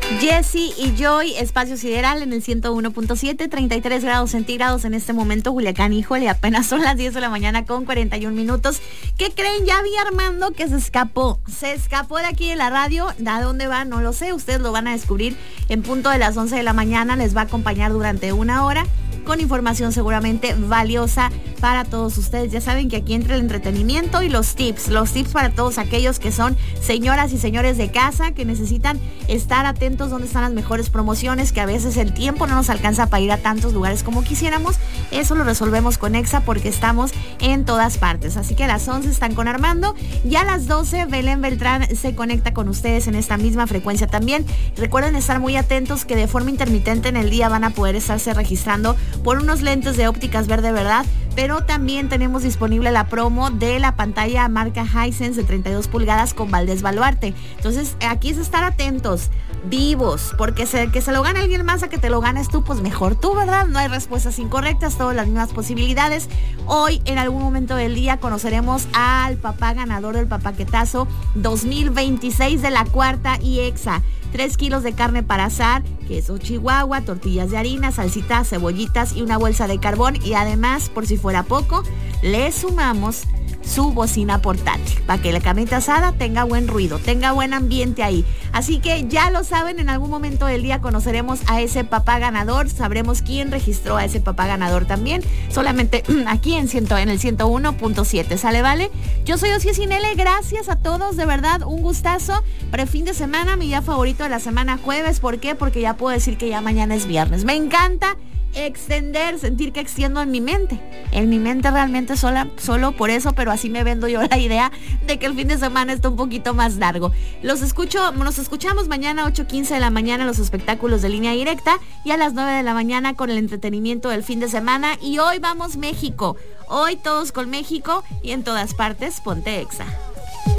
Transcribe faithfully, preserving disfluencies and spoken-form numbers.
Jessy y Joy, Espacio Sideral en el ciento uno punto siete, treinta y tres grados centígrados en este momento, Culiacán, híjole, apenas son las diez de la mañana con cuarenta y un minutos. ¿Qué creen? Ya vi a Armando que se escapó, se escapó de aquí de la radio. ¿A dónde va? No lo sé, ustedes lo van a descubrir en punto de las once de la mañana, les va a acompañar durante una hora con información seguramente valiosa para todos ustedes. Ya saben que aquí entra el entretenimiento y los tips, los tips para todos aquellos que son señoras y señores de casa, que necesitan estar atentos donde están las mejores promociones, que a veces el tiempo no nos alcanza para ir a tantos lugares como quisiéramos. Eso lo resolvemos con Exa porque estamos en todas partes. Así que a las once están con Armando y a las doce Belén Beltrán se conecta con ustedes en esta misma frecuencia también. Recuerden estar muy atentos que de forma intermitente en el día van a poder estarse registrando por unos lentes de ópticas Verde Verdad, pero también tenemos disponible la promo de la pantalla marca Hisense de treinta y dos pulgadas con Valdés Baluarte. Entonces aquí es estar atentos, vivos, porque se, que se lo gane alguien más a que te lo ganes tú, pues mejor tú, ¿verdad? No hay respuestas incorrectas, todas las mismas posibilidades. Hoy en algún momento del día conoceremos al papá ganador del Papaquetazo dos mil veintiséis de la cuarta y Exa. Tres kilos de carne para asar, queso chihuahua, tortillas de harina, salsita, cebollitas y una bolsa de carbón. Y además, por si fuera poco, le sumamos su bocina portátil para que la carnita asada tenga buen ruido, tenga buen ambiente ahí. Así que ya lo saben, en algún momento del día conoceremos a ese papá ganador, sabremos quién registró a ese papá ganador también, solamente aquí en, ciento, en el ciento uno punto siete, ¿sale, vale? Yo soy Ossie Sinele, gracias a todos, de verdad, un gustazo. Para el fin de semana, mi día favorito de la semana, jueves. ¿Por qué? Porque ya puedo decir que ya mañana es viernes. Me encanta extender, sentir que extiendo en mi mente, en mi mente realmente sola, solo por eso, pero así me vendo yo la idea de que el fin de semana está un poquito más largo. Los escucho, nos escuchamos mañana a ocho quince de la mañana los espectáculos de Línea Directa y a las nueve de la mañana con el entretenimiento del fin de semana. Y hoy vamos México, hoy todos con México y en todas partes ponte Exa.